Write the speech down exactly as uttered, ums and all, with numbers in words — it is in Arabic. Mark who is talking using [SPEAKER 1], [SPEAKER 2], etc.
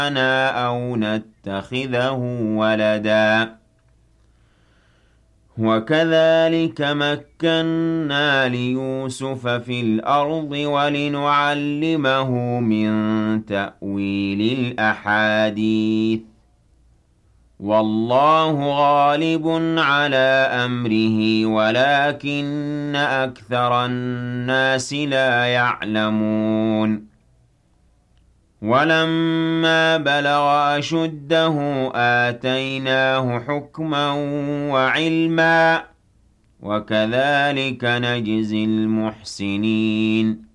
[SPEAKER 1] أَوْ نَتَّخِذَهُ وَلَدًا وَكَذَلِكَ مَكَّنَّا لِيُوسُفَ فِي الْأَرْضِ وَلِنُعَلِّمَهُ مِن تَأْوِيلِ الْأَحَادِيثِ ۚ وَاللَّهُ غَالِبٌ عَلَىٰ أَمْرِهِ وَلَٰكِنَّ أَكْثَرَ النَّاسِ لَا يَعْلَمُونَ وَلَمَّا بَلَغَ أَشُدَّهُ آتَيْنَاهُ حُكْمًا وَعِلْمًا ۚ وَكَذَٰلِكَ نَجْزِي الْمُحْسِنِينَ